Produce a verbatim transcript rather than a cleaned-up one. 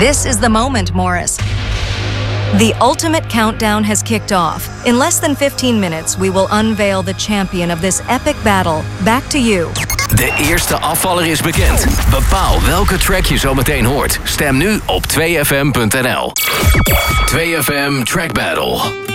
This is the moment, Morris. The ultimate countdown has kicked off. In less than fifteen minutes, we will unveil the champion of this epic battle. Back to you. De eerste afvaller is bekend. Bepaal welke track je zo meteen hoort. Stem nu op twee f m punt n l. twee F M Track Battle.